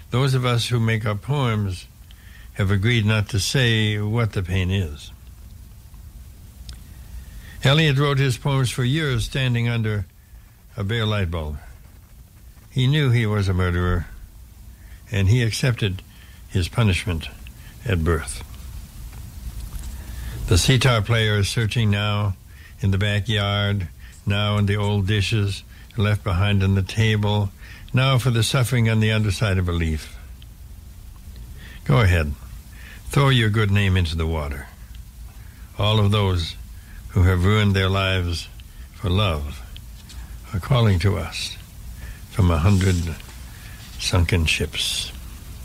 those of us who make our poems have agreed not to say what the pain is. Eliot wrote his poems for years standing under a bare light bulb. He knew he was a murderer, and he accepted his punishment at birth. The sitar player is searching now in the backyard, now in the old dishes left behind on the table, now for the suffering on the underside of a leaf. Go ahead, throw your good name into the water. All of those who have ruined their lives for love are calling to us from 100 sunken ships.